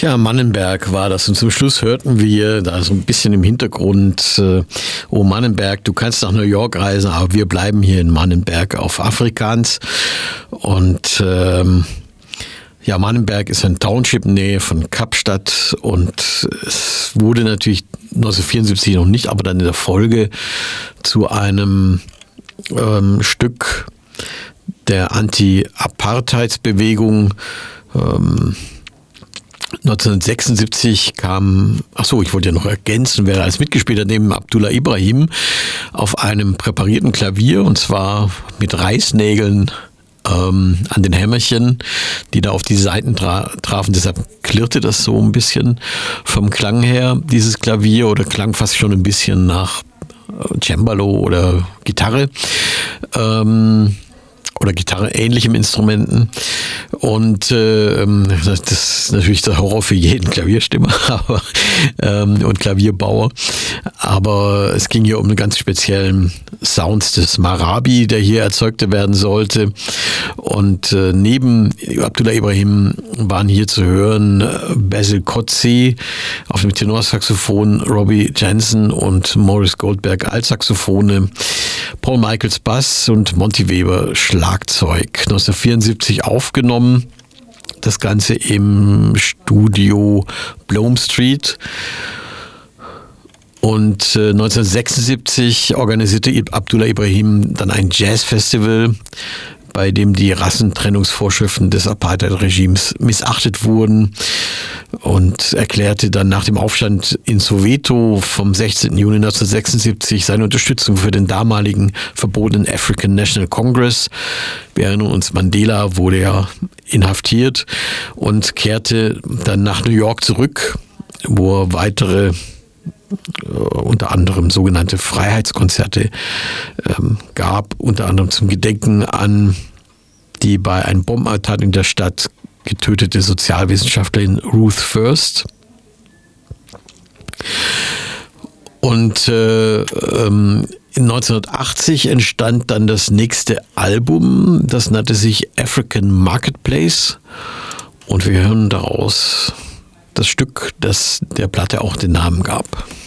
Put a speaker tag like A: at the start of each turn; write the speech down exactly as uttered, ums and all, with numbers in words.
A: Ja, Mannenberg war das. Und zum Schluss hörten wir da so ein bisschen im Hintergrund, äh, oh Mannenberg, du kannst nach New York reisen, aber wir bleiben hier in Mannenberg auf Afrikaans. Und ähm, ja, Mannenberg ist ein Township in der Nähe von Kapstadt und es wurde natürlich neunzehnhundertvierundsiebzig noch nicht, aber dann in der Folge zu einem ähm, Stück der Anti-Apartheidsbewegung. Ähm, neunzehnhundertsechsundsiebzig kam, ach so, ich wollte ja noch ergänzen, wer als mitgespielt hat, neben Abdullah Ibrahim auf einem präparierten Klavier und zwar mit Reißnägeln ähm, an den Hämmerchen, die da auf die Saiten tra- trafen. Deshalb klirrte das so ein bisschen vom Klang her, dieses Klavier, oder klang fast schon ein bisschen nach äh, Cembalo oder Gitarre. Ähm, oder Gitarre-ähnlichem Instrumenten. Und äh, das ist natürlich der Horror für jeden Klavierstimmer aber, ähm, und Klavierbauer. Aber es ging hier um einen ganz speziellen Sound des Marabi, der hier erzeugte werden sollte. Und äh, neben Abdullah Ibrahim waren hier zu hören Basil Coetzee auf dem Tenorsaxophon, Robbie Jensen und Maurice Goldberg Altsaxophone, Paul Michaels Bass und Monty Weber Schlagzeug. neunzehnhundertvierundsiebzig aufgenommen, das Ganze im Studio Bloom Street. Und äh, neunzehnhundertsechsundsiebzig organisierte Abdullah Ibrahim dann ein Jazzfestival, bei dem die Rassentrennungsvorschriften des Apartheid-Regimes missachtet wurden, und erklärte dann nach dem Aufstand in Soweto vom sechzehnten Juni neunzehnhundertsechsundsiebzig seine Unterstützung für den damaligen verbotenen African National Congress. Wir erinnern uns, Mandela wurde ja inhaftiert und kehrte dann nach New York zurück, wo er weitere unter anderem sogenannte Freiheitskonzerte ähm, gab, unter anderem zum Gedenken an die bei einem Bombenattentat in der Stadt getötete Sozialwissenschaftlerin Ruth First. Und äh, ähm, neunzehnhundertachtzig entstand dann das nächste Album, das nannte sich African Marketplace, und wir hören daraus das Stück, das der Platte auch den Namen gab.